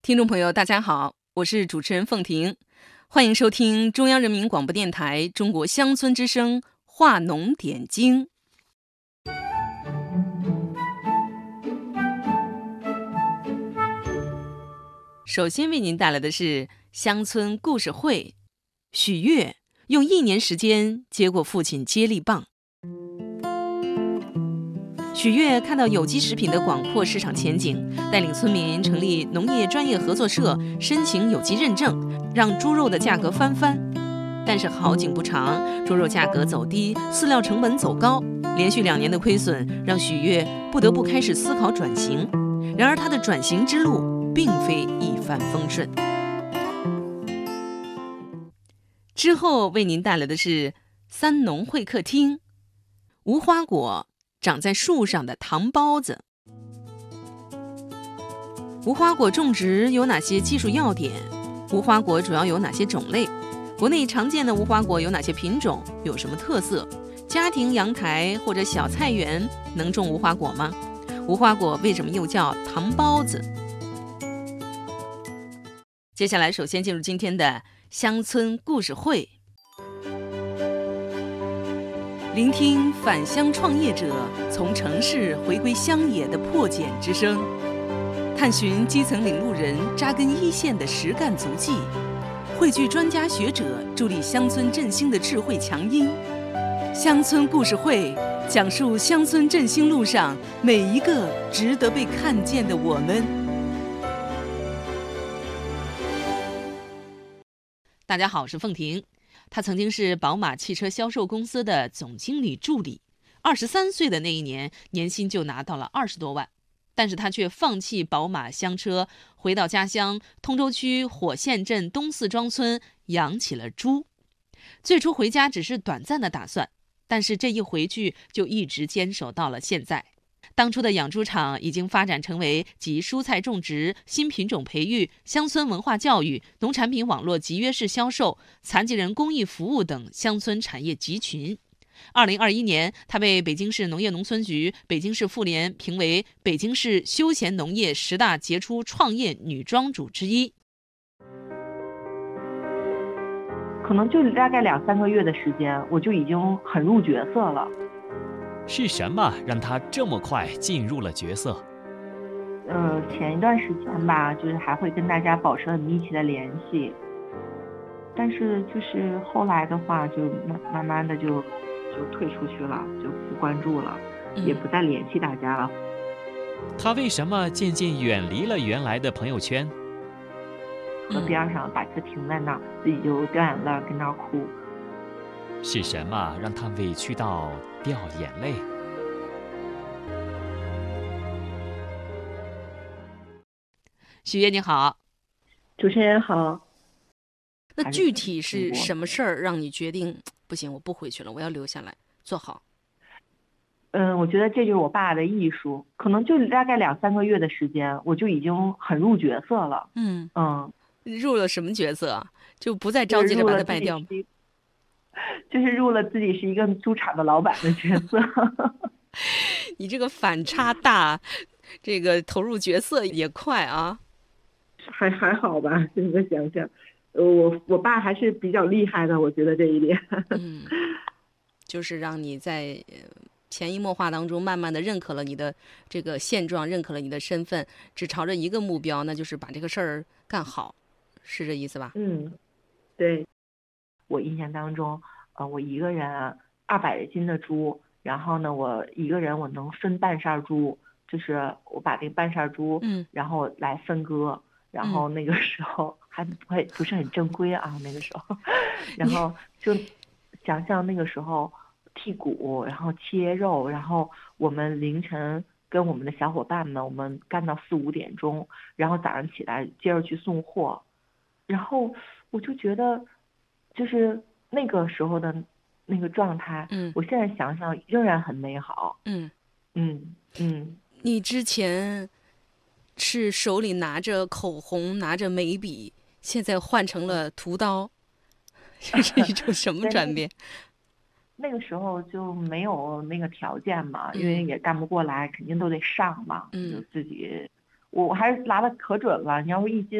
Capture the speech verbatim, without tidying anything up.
听众朋友，大家好，我是主持人凤婷，欢迎收听中央人民广播电台中国乡村之声话农点睛。首先为您带来的是乡村故事会，许悦用一年时间接过父亲接力棒。许悦看到有机食品的广阔市场前景，带领村民成立农业专业合作社，申请有机认证，让猪肉的价格翻番。但是好景不长，猪肉价格走低，饲料成本走高，连续两年的亏损让许悦不得不开始思考转型。然而他的转型之路并非一帆风顺。之后为您带来的是三农会客厅，无花果长在树上的糖包子。无花果种植有哪些技术要点？无花果主要有哪些种类？国内常见的无花果有哪些品种？有什么特色？家庭阳台或者小菜园能种无花果吗？无花果为什么又叫糖包子？接下来首先进入今天的乡村故事会，聆听返乡创业者从城市回归乡野的破茧之声，探寻基层领路人扎根一线的实干足迹，汇聚专家学者助力乡村振兴的智慧强音。乡村故事会讲述乡村振兴路上每一个值得被看见的我们。大家好，我是凤婷。他曾经是宝马汽车销售公司的总经理助理，二十三岁的那一年，年薪就拿到了二十多万。但是他却放弃宝马香车，回到家乡通州区火线镇东四庄村养起了猪。最初回家只是短暂的打算，但是这一回去就一直坚守到了现在。当初的养猪场已经发展成为集蔬菜种植、新品种培育、乡村文化教育、农产品网络集约式销售、残疾人公益服务等乡村产业集群。二零二一年，他被北京市农业农村局、北京市妇联评为北京市休闲农业十大杰出创业女庄主之一。 可能就大概两三个月的时间，我就已经很入角色了。 是什么让他这么快进入了角色？ 呃，前一段时间吧，就是还会跟大家保持很密切的联系，但是就是后来的话，就慢慢慢的就就退出去了，就不关注了， 嗯、 也不再联系大家了。 他为什么渐渐远离了原来的朋友圈？ 河边上把车停在那儿，自己就掉眼泪跟那儿哭。 是什么让他委屈到掉眼泪？ 许悦你好。 主持人好。 那具体是什么事儿让你决定不行，我不回去了，我要留下来做好？ 嗯，我觉得这就是我爸的艺术，可能就大概两三个月的时间，我就已经很入角色了。 嗯嗯， 入了什么角色？就不再着急着把它卖掉吗？ 就是入了自己是一个猪场的老板的角色。 你这个反差大，这个投入角色也快啊。 还还好吧，现在想想，呃，我我爸还是比较厉害的，我觉得这一点。 嗯，就是让你在潜移默化当中，慢慢的认可了你的这个现状，认可了你的身份，只朝着一个目标，那就是把这个事儿干好，是这意思吧？ 嗯，对。我印象当中，呃，我一个人二百斤的猪，然后呢，我一个人我能分半扇猪，就是我把这个半扇猪， 嗯， 然后来分割，然后那个时候还不会不是很正规啊，那个时候，然后就想象那个时候剔骨，然后切肉，然后我们凌晨跟我们的小伙伴们，我们干到四五点钟，然后早上起来接着去送货，然后我就觉得。就是那个时候的那个状态， 嗯， 我现在想想仍然很美好。 嗯嗯嗯。 你之前是手里拿着口红，拿着眉笔，现在换成了屠刀，这是一种什么转变？ 那个时候就没有那个条件嘛，因为也干不过来，肯定都得上嘛， 嗯， 就自己我还是拉的可准了，你要是一斤